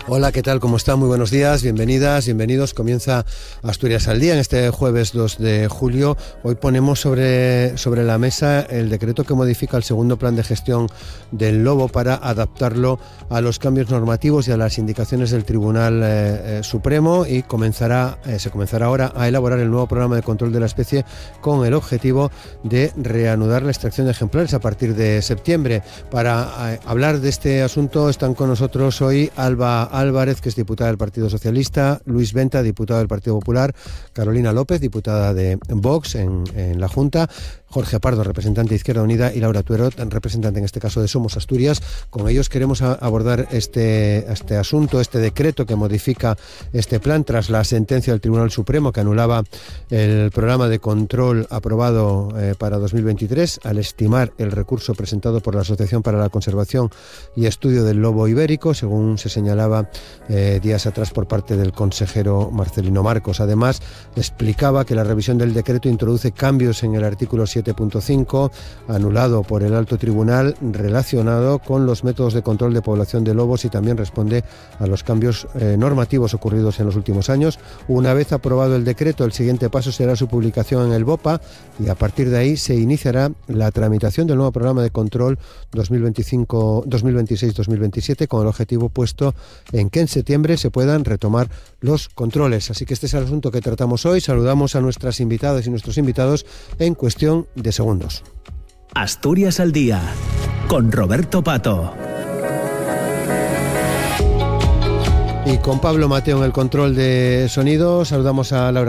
Hola, ¿qué tal? ¿Cómo están? Muy buenos días, bienvenidas, bienvenidos. Comienza Asturias al Día en este jueves 2 de julio. Hoy ponemos sobre la mesa el decreto que modifica el segundo plan de gestión del lobo para adaptarlo a los cambios normativos y a las indicaciones del Tribunal Supremo, y se comenzará ahora a elaborar el nuevo programa de control de la especie con el objetivo de reanudar la extracción de ejemplares a partir de septiembre. Para hablar de este asunto están con nosotros hoy Alba Álvarez, que es diputada del Partido Socialista, Luis Venta, diputado del Partido Popular, Carolina López, diputada de Vox en la Junta, Jorge Pardo, representante de Izquierda Unida, y Laura Tuerot, representante en este caso de Somos Asturias. Con ellos queremos abordar este asunto, este decreto que modifica este plan tras la sentencia del Tribunal Supremo que anulaba el programa de control aprobado para 2023 al estimar el recurso presentado por la Asociación para la Conservación y Estudio del Lobo Ibérico, según se señalaba días atrás por parte del consejero Marcelino Marcos. Además, explicaba que la revisión del decreto introduce cambios en el artículo 7.5, anulado por el Alto Tribunal, relacionado con los métodos de control de población de lobos, y también responde a los cambios normativos ocurridos en los últimos años. Una vez aprobado el decreto, el siguiente paso será su publicación en el BOPA, y a partir de ahí se iniciará la tramitación del nuevo programa de control 2026-2027, con el objetivo puesto en que en septiembre se puedan retomar los controles. Así que este es el asunto que tratamos hoy. Saludamos a nuestras invitadas y nuestros invitados en cuestión de segundos. Asturias al Día, con Roberto Pato. Y con Pablo Mateo en el control de sonido. Saludamos a Laura